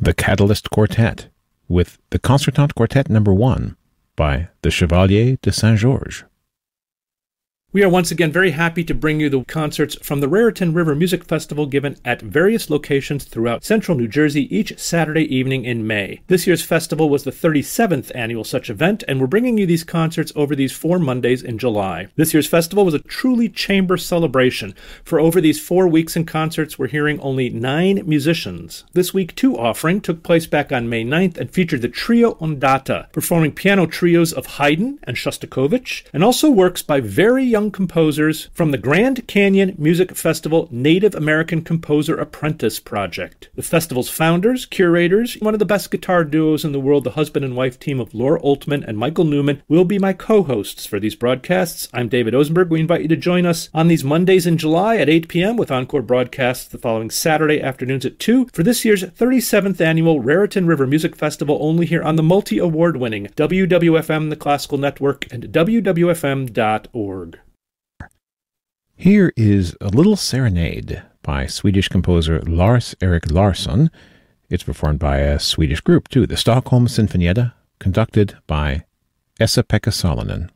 the Catalyst Quartet with the Concertant Quartet No. 1 by the Chevalier de Saint-Georges. We are once again very happy to bring you the concerts from the Raritan River Music Festival given at various locations throughout central New Jersey each Saturday evening in May. This year's festival was the 37th annual such event, and we're bringing you these concerts over these 4 Mondays in July. This year's festival was a truly chamber celebration. For over these 4 weeks in concerts, we're hearing only 9 musicians. This week 2 offering took place back on May 9th and featured the Trio Ondata, performing piano trios of Haydn and Shostakovich, and also works by very young composers from the Grand Canyon Music Festival Native American Composer Apprentice Project. The festival's founders, curators, one of the best guitar duos in the world, the husband and wife team of Laura Oltman and Michael Newman, will be my co-hosts for these broadcasts. I'm David Osenberg. We invite you to join us on these Mondays in July at 8 p.m. with encore broadcasts the following Saturday afternoons at 2 for this year's 37th annual Raritan River Music Festival, only here on the multi-award-winning WWFM, the Classical Network, and WWFM.org. Here is a little serenade by Swedish composer Lars-Erik Larsson. It's performed by a Swedish group, too, the Stockholm Sinfonietta, conducted by Esa-Pekka Salonen.